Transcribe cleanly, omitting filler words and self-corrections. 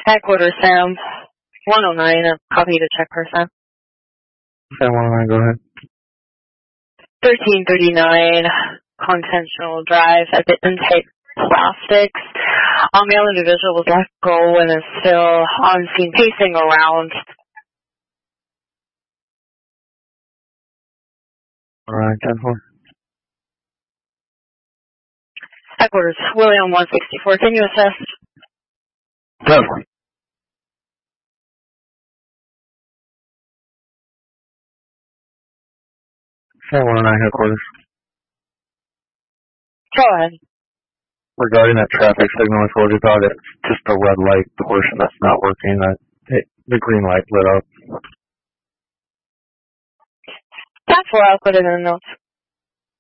Headquarters, Sam. 109, copy to check person. Sam 109, go ahead. 1339, Conventional Drive at the Intake Plastics. Male individual was let go and is still on scene pacing around. Alright, 10-4. Headquarters, William 164, can you assess? 10-4. Sam 109, headquarters. Go ahead. Regarding that traffic signal I told you about, it's just the red light portion that's not working. The green light lit up. That's where I'll put it in the notes.